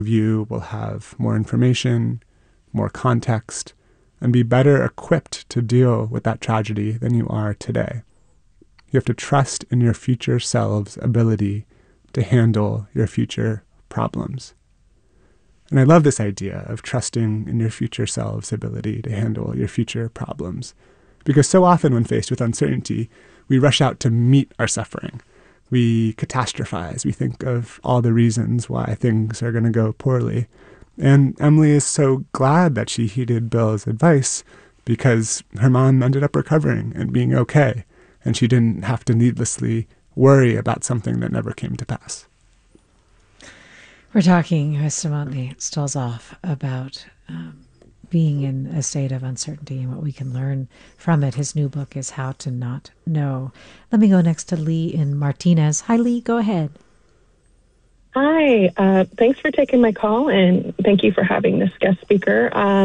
You will have more information, more context, and be better equipped to deal with that tragedy than you are today. You have to trust in your future self's ability to handle your future problems. And I love this idea of trusting in your future self's ability to handle your future problems. Because so often when faced with uncertainty, we rush out to meet our suffering. We catastrophize. We think of all the reasons why things are going to go poorly. And Emily is so glad that she heeded Bill's advice because her mom ended up recovering and being okay. And she didn't have to needlessly worry about something that never came to pass. We're talking with Semontley Stolzoff about being in a state of uncertainty and what we can learn from it. His new book is How to Not Know. Let me go next to Lee in Martinez. Hi, Lee. Go ahead. Hi. Thanks for taking my call, and thank you for having this guest speaker.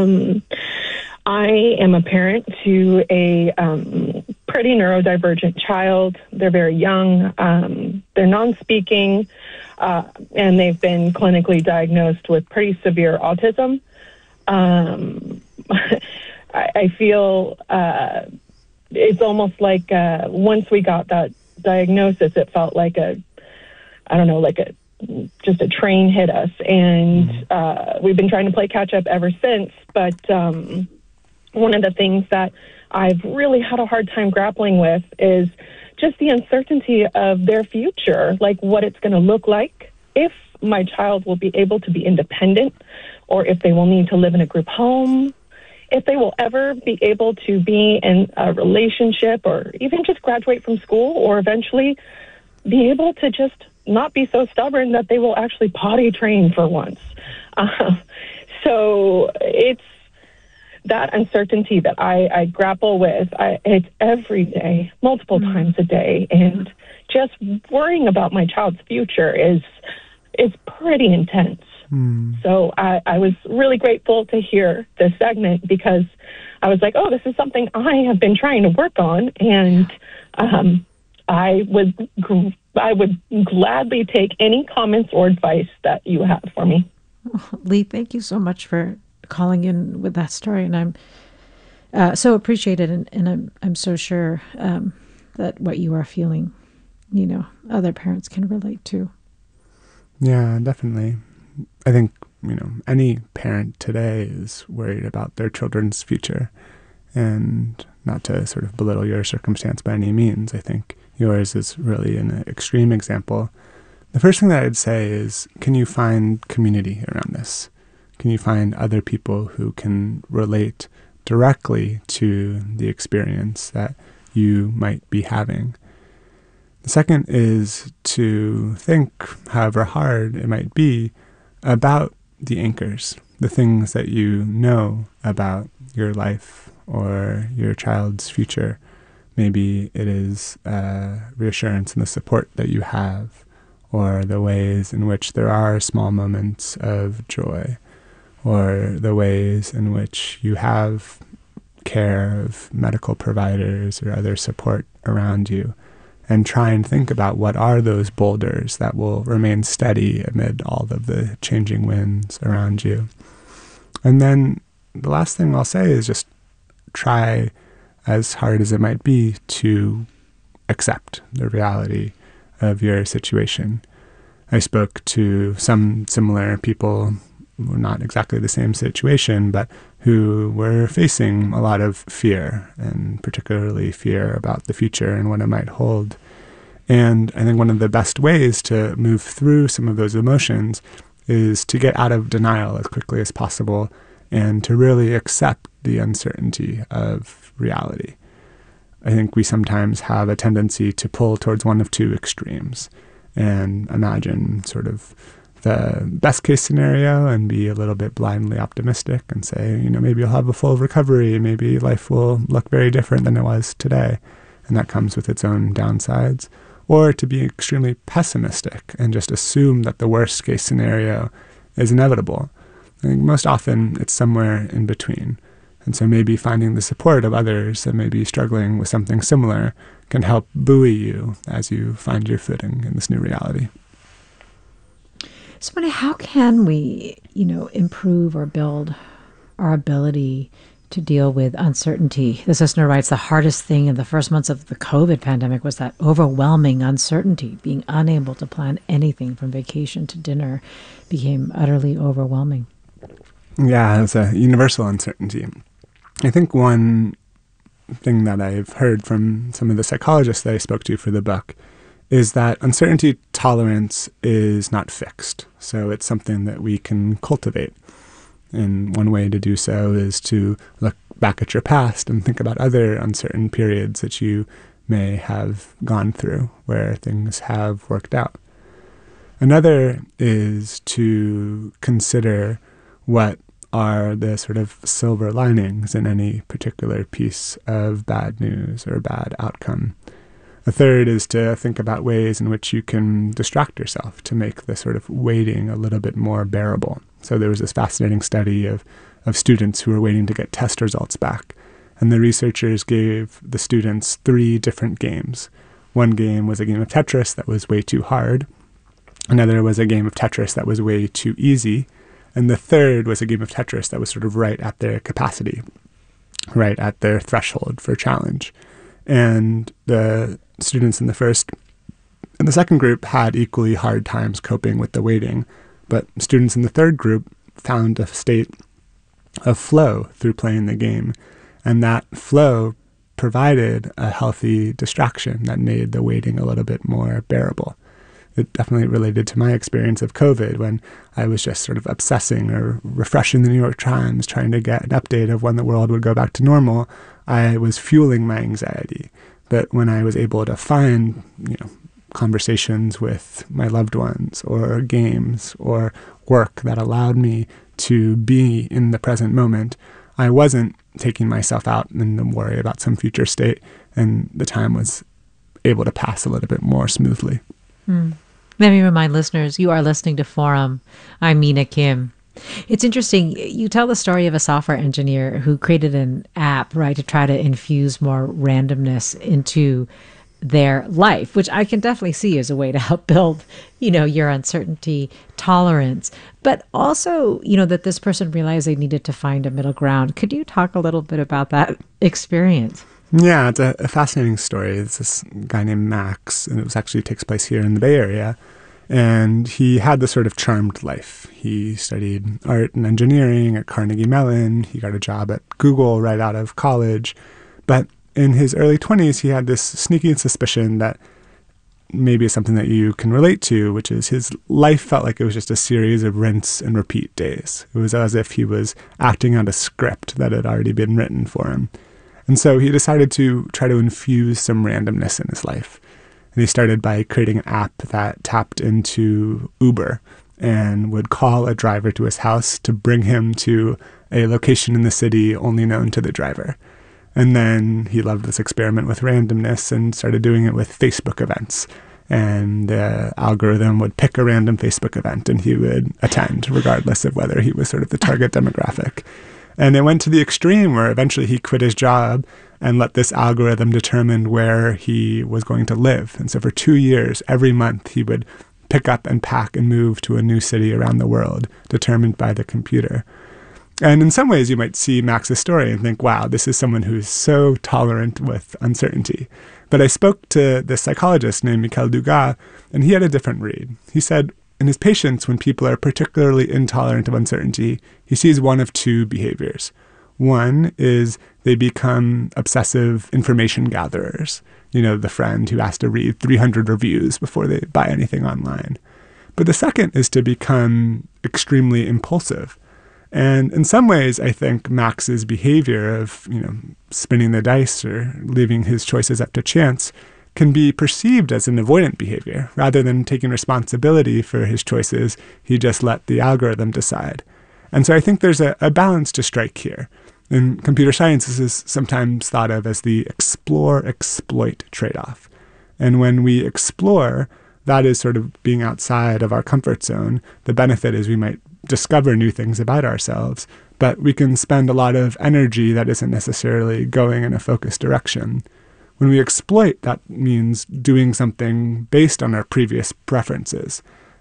I am a parent to a pretty neurodivergent child. They're very young. They're non-speaking, and they've been clinically diagnosed with pretty severe autism. I feel it's almost like once we got that diagnosis, it felt like just a train hit us, and we've been trying to play catch up ever since. But one of the things that I've really had a hard time grappling with is just the uncertainty of their future, like what it's going to look like, if my child will be able to be independent, or if they will need to live in a group home, if they will ever be able to be in a relationship or even just graduate from school, or eventually be able to just not be so stubborn that they will actually potty train for once. So it's that uncertainty that I grapple with. It's every day, multiple times a day, and just worrying about my child's future is pretty intense. So I was really grateful to hear this segment, because I was like, oh, this is something I have been trying to work on, and I would gladly take any comments or advice that you have for me. Lee, thank you so much for calling in with that story, and I'm so appreciated, and I'm so sure that what you are feeling, other parents can relate to. Yeah, definitely. I think, any parent today is worried about their children's future, and not to sort of belittle your circumstance by any means. I think yours is really an extreme example. The first thing that I'd say is, can you find community around this? Can you find other people who can relate directly to the experience that you might be having? The second is to think, however hard it might be, about the anchors, the things that you know about your life or your child's future. Maybe it is reassurance in the support that you have, or the ways in which there are small moments of joy, or the ways in which you have care of medical providers or other support around you, and try and think about what are those boulders that will remain steady amid all of the changing winds around you. And then the last thing I'll say is just try, as hard as it might be, to accept the reality of your situation. I spoke to some similar people, not exactly the same situation, but who were facing a lot of fear, and particularly fear about the future and what it might hold. And I think one of the best ways to move through some of those emotions is to get out of denial as quickly as possible, and to really accept the uncertainty of reality. I think we sometimes have a tendency to pull towards one of two extremes and imagine sort of the best case scenario and be a little bit blindly optimistic and say, maybe you'll have a full recovery, maybe life will look very different than it was today. And that comes with its own downsides. Or to be extremely pessimistic and just assume that the worst case scenario is inevitable. I think most often it's somewhere in between. And so maybe finding the support of others that may be struggling with something similar can help buoy you as you find your footing in this new reality. So, Moni, how can we, improve or build our ability to deal with uncertainty? This listener writes, the hardest thing in the first months of the COVID pandemic was that overwhelming uncertainty. Being unable to plan anything from vacation to dinner became utterly overwhelming. Yeah, it's a universal uncertainty. I think one thing that I've heard from some of the psychologists that I spoke to for the book is that uncertainty tolerance is not fixed. So it's something that we can cultivate. And one way to do so is to look back at your past and think about other uncertain periods that you may have gone through where things have worked out. Another is to consider what are the sort of silver linings in any particular piece of bad news or bad outcome. A third is to think about ways in which you can distract yourself to make the sort of waiting a little bit more bearable. So there was this fascinating study of students who were waiting to get test results back. And the researchers gave the students 3 different games. One game was a game of Tetris that was way too hard. Another was a game of Tetris that was way too easy. And the third was a game of Tetris that was sort of right at their capacity, right at their threshold for challenge. And the students in the first and the second group had equally hard times coping with the waiting, but students in the third group found a state of flow through playing the game. And that flow provided a healthy distraction that made the waiting a little bit more bearable. It definitely related to my experience of COVID when I was just sort of obsessing or refreshing the New York Times, trying to get an update of when the world would go back to normal. I was fueling my anxiety. But when I was able to find, conversations with my loved ones or games or work that allowed me to be in the present moment, I wasn't taking myself out and worry about some future state, and the time was able to pass a little bit more smoothly. Let me remind listeners, you are listening to Forum. I'm Mina Kim. It's interesting. You tell the story of a software engineer who created an app, right, to try to infuse more randomness into their life, which I can definitely see as a way to help build, your uncertainty tolerance. But also, that this person realized they needed to find a middle ground. Could you talk a little bit about that experience? Yeah, it's a fascinating story. It's this guy named Max, and it actually takes place here in the Bay Area. And he had this sort of charmed life. He studied art and engineering at Carnegie Mellon. He got a job at Google right out of college. But in his early 20s, he had this sneaking suspicion that maybe is something that you can relate to, which is his life felt like it was just a series of rinse and repeat days. It was as if he was acting out a script that had already been written for him. And so he decided to try to infuse some randomness in his life. And he started by creating an app that tapped into Uber and would call a driver to his house to bring him to a location in the city only known to the driver. And then he loved this experiment with randomness and started doing it with Facebook events. And the algorithm would pick a random Facebook event and he would attend regardless of whether he was sort of the target demographic. And it went to the extreme where eventually he quit his job and let this algorithm determine where he was going to live. And so for 2 years, every month, he would pick up and pack and move to a new city around the world, determined by the computer. And in some ways, you might see Max's story and think, wow, this is someone who's so tolerant with uncertainty. But I spoke to this psychologist named Michael Dugas, and he had a different read. He said, in his patients, when people are particularly intolerant of uncertainty, he sees one of 2 behaviors. One is they become obsessive information gatherers, the friend who has to read 300 reviews before they buy anything online. But the second is to become extremely impulsive. And in some ways, I think Max's behavior of, spinning the dice or leaving his choices up to chance can be perceived as an avoidant behavior. Rather than taking responsibility for his choices, he just let the algorithm decide. And so I think there's a balance to strike here. In computer science, this is sometimes thought of as the explore-exploit trade-off. And when we explore, that is sort of being outside of our comfort zone. The benefit is we might discover new things about ourselves, but we can spend a lot of energy that isn't necessarily going in a focused direction. When we exploit, that means doing something based on our previous preferences.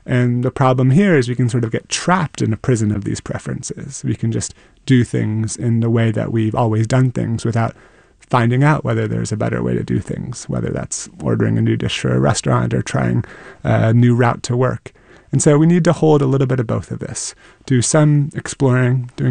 And the problem here is we can sort of get trapped in a prison of these preferences. We can just do things in the way that we've always done things without finding out whether there's a better way to do things, whether that's ordering a new dish for a restaurant or trying a new route to work. And so we need to hold a little bit of both of this, do some exploring, doing